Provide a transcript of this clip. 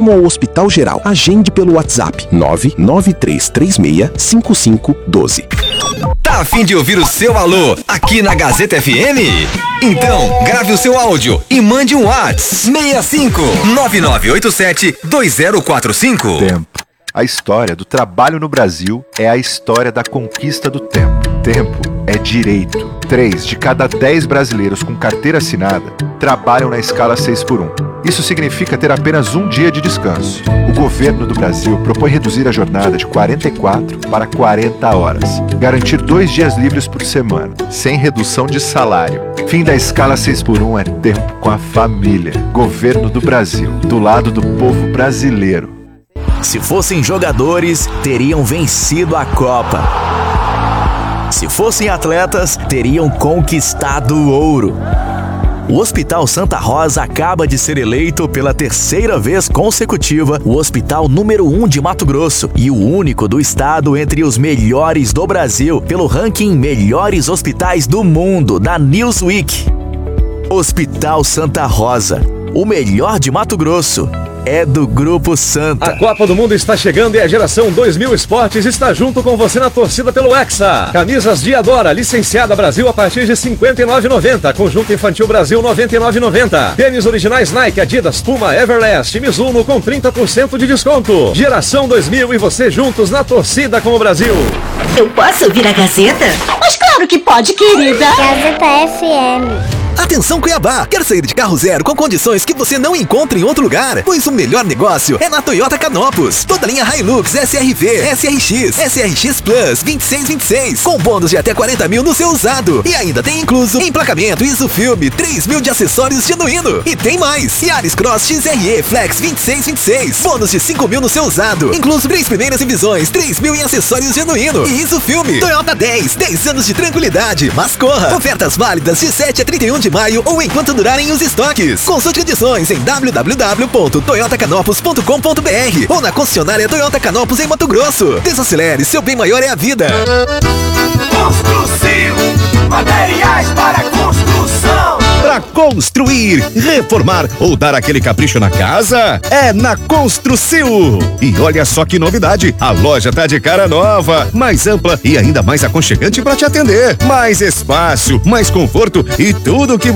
Próximo ao Hospital Geral. Agende pelo WhatsApp 993365512. Tá a fim de ouvir o seu alô aqui na Gazeta FM? Então, grave o seu áudio e mande um WhatsApp 65-9987-2045. Tempo. A história do trabalho no Brasil é a história da conquista do tempo. Tempo é direito. 3 de cada 10 brasileiros com carteira assinada trabalham na escala 6x1. Isso significa ter apenas um dia de descanso. O governo do Brasil propõe reduzir a jornada de 44 para 40 horas. Garantir 2 dias livres por semana, sem redução de salário. Fim da escala 6x1 é tempo com a família. Governo do Brasil, do lado do povo brasileiro. Se fossem jogadores, teriam vencido a Copa. Se fossem atletas, teriam conquistado o ouro. O Hospital Santa Rosa acaba de ser eleito pela 3ª vez consecutiva o hospital número 1 de Mato Grosso e o único do estado entre os melhores do Brasil pelo ranking Melhores Hospitais do Mundo da Newsweek. Hospital Santa Rosa, o melhor de Mato Grosso. É do Grupo Santa. A Copa do Mundo está chegando e a Geração 2000 Esportes está junto com você na torcida pelo Hexa. Camisas Diadora, licenciada Brasil a partir de R$ 59,90. Conjunto Infantil Brasil R$ 99,90. Tênis originais Nike, Adidas, Puma, Everlast e Mizuno com 30% de desconto. Geração 2000 e você juntos na torcida com o Brasil. Eu posso ouvir a Gazeta? Mas claro que pode, querida. Gazeta FM. Atenção Cuiabá, quer sair de carro zero com condições que você não encontra em outro lugar? Pois o melhor negócio é na Toyota Canopus. Toda linha Hilux, SRV, SRX, SRX Plus 2626, com bônus de até 40 mil no seu usado. E ainda tem incluso emplacamento, ISOFilme, 3 mil de acessórios genuíno. E tem mais, Yaris Cross XRE Flex 2626, bônus de 5 mil no seu usado. Incluso 3 primeiras revisões, 3 mil em acessórios genuíno. E ISOFilme, Toyota 10 anos de tranquilidade, mas corra. Ofertas válidas de 7 a 31 de maio ou enquanto durarem os estoques. Consulte condições em www.toyotacanopus.com.br ou na concessionária Toyota Canopus em Mato Grosso. Desacelere, seu bem maior é a vida. Construção, materiais para construção. Para construir, reformar ou dar aquele capricho na casa, é na Construcil. E olha só que novidade, a loja tá de cara nova, mais ampla e ainda mais aconchegante para te atender. Mais espaço, mais conforto e tudo o que